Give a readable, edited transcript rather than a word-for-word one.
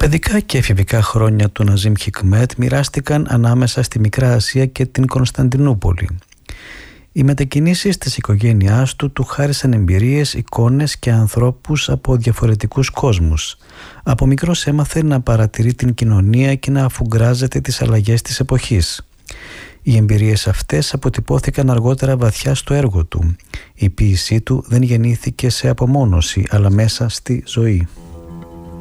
παιδικά και εφηβικά χρόνια του Ναζίμ Χικμέτ μοιράστηκαν ανάμεσα στη Μικρά Ασία και την Κωνσταντινούπολη. Οι μετακινήσεις της οικογένειάς του χάρισαν εμπειρίες, εικόνες και ανθρώπους από διαφορετικούς κόσμους. Από μικρός έμαθε να παρατηρεί την κοινωνία και να αφουγκράζεται τις αλλαγές της εποχής. Οι εμπειρίες αυτές αποτυπώθηκαν αργότερα βαθιά στο έργο του. Η ποίησή του δεν γεννήθηκε σε απομόνωση, αλλά μέσα στη ζωή.